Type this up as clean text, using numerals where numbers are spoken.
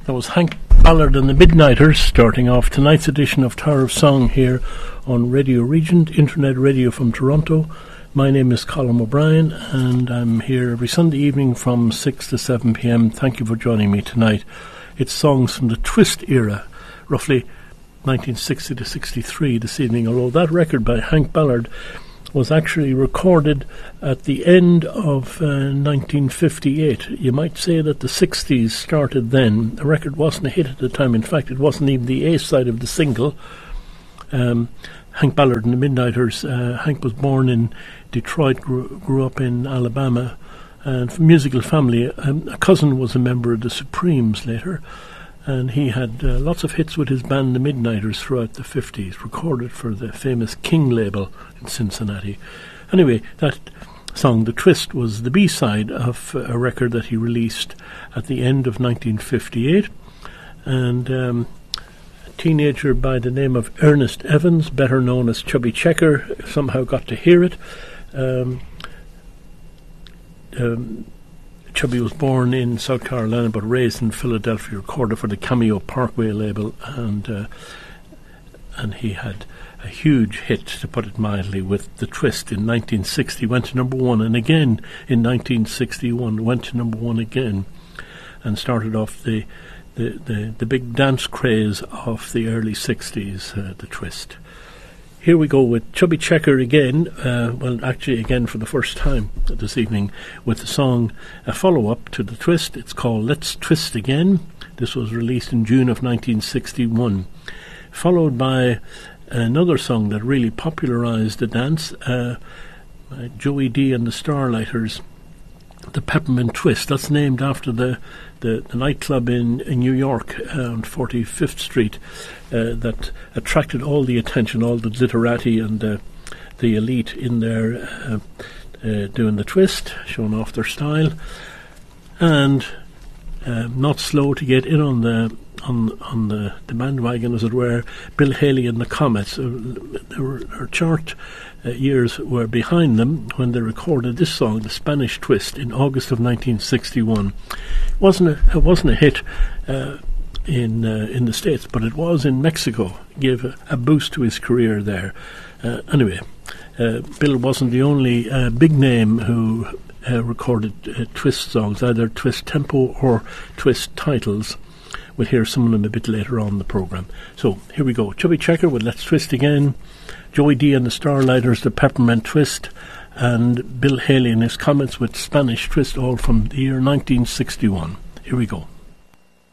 That was Hank Ballard and the Midnighters starting off tonight's edition of Tower of Song here on Radio Regent, Internet Radio from Toronto. My name is Colin O'Brien and I'm here every Sunday evening from 6 to 7 p.m. Thank you for joining me tonight. It's songs from the Twist era, roughly 1960 to 63 this evening, although that record by Hank Ballard was actually recorded at the end of 1958. You might say that the 60s started then. The record wasn't a hit at the time. In fact, it wasn't even the A side of the single. Hank Ballard and the Midnighters. Hank was born in Detroit, grew up in Alabama, and from a musical family. A cousin was a member of the Supremes later, and he had lots of hits with his band, the Midnighters, throughout the 50s, recorded for the famous King label in Cincinnati. Anyway, that song, The Twist, was the B-side of a record that he released at the end of 1958. And a teenager by the name of Ernest Evans, better known as Chubby Checker, somehow got to hear it. Chubby was born in South Carolina but raised in Philadelphia, recorded for the Cameo Parkway label, and he had a huge hit, to put it mildly, with The Twist in 1960. Went to number one, and again in 1961 went to number one again, and started off the big dance craze of the early 60s, The Twist. Here we go with Chubby Checker again, again for the first time this evening, with the song, a follow-up to The Twist. It's called Let's Twist Again. This was released in June of 1961, followed by another song that really popularized the dance, Joey D and the Starlighters, the Peppermint Twist. That's named after the nightclub in New York on 45th Street that attracted all the attention, all the literati and the elite in there doing the twist, showing off their style, and not slow to get in on the bandwagon, as it were, Bill Haley and the Comets. Their chart years were behind them when they recorded this song, The Spanish Twist, in August of 1961. It wasn't a hit in the States, but it was in Mexico. It gave a boost to his career there. Anyway, Bill wasn't the only big name who recorded twist songs, either twist tempo or twist titles. We'll hear some of them a bit later on in the programme. So here we go. Chubby Checker with Let's Twist Again, Joey D and the Starlighters, the Peppermint Twist, and Bill Haley and his Comets with Spanish Twist, all from the year 1961. Here we go.